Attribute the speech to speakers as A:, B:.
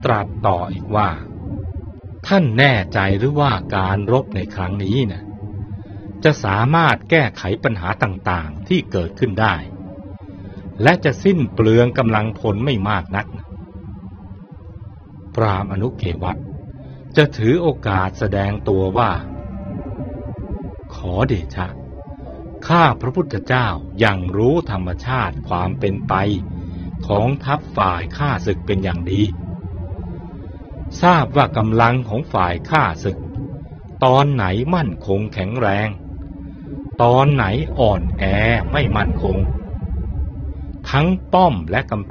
A: ตรัสต่ออีกว่าท่านแน่ใจหรือว่าการรบในครั้งนี้นะจะสามารถแก้ไขปัญหาต่างๆที่เกิดขึ้นได้และจะสิ้นเปลืองกำลังพลไม่มากนักพราหมณ์อนุเกวัตจะถือโอกาสแสดงตัวว่าขอเดชะข้าพระพุทธเจ้ายังรู้ธรรมชาติความเป็นไปของทัพฝ่ายข้าศึกเป็นอย่างดีทราบว่ากำลังของฝ่ายข้าศึกตอนไหนมั่นคงแข็งแรงตอนไหนอ่อนแอไม่มั่นคงทั้งป้อมและกำ